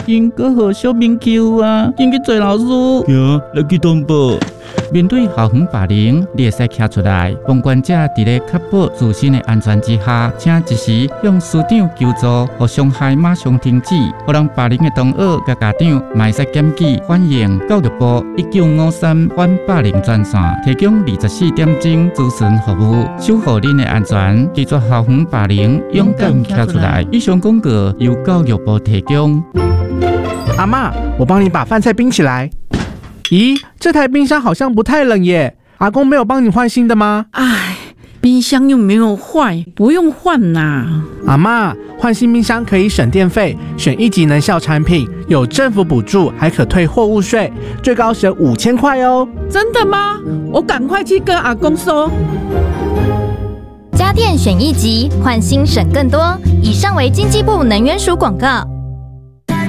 紧搁互小明救啊！紧去找老师。 行，来去通报。 面对校园霸凌，你会使站出来，旁观者伫咧确保自身的安全之下，请及时向师长求助，互伤害马上停止，互人霸凌的同学甲家长嘛会使检举反映教育部1953反霸凌专线，提供24点钟咨询服务，守护恁的安全，拒绝校园霸凌，勇敢站出来。以上广告由教育部提供。 阿嬷，我帮你把饭菜冰起来。咦，这台冰箱好像不太冷耶，阿公没有帮你换新的吗？ 唉，冰箱又没有坏，不用换啦。 阿嬷，换新冰箱可以省电费，选1级能效产品，有政府补助，还可退货物税，最高省5000块哦。 真的吗？我赶快去跟阿公说。 家电选1级，换新省更多。以上为经济部能源署广告。